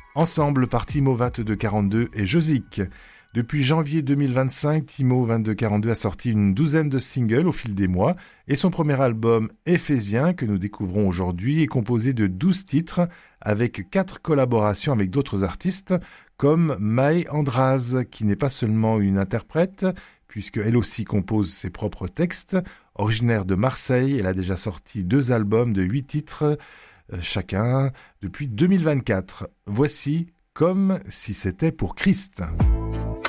ensemble par Timo 2242 et Josic. Depuis janvier 2025, Timo 2242 a sorti une douzaine de singles au fil des mois et son premier album Éphésien que nous découvrons aujourd'hui est composé de 12 titres avec 4 collaborations avec d'autres artistes comme Mai Andraz qui n'est pas seulement une interprète puisqu'elle aussi compose ses propres textes. Originaire de Marseille, elle a déjà sorti 2 albums de 8 titres chacun depuis 2024. Voici Comme si c'était pour Christ.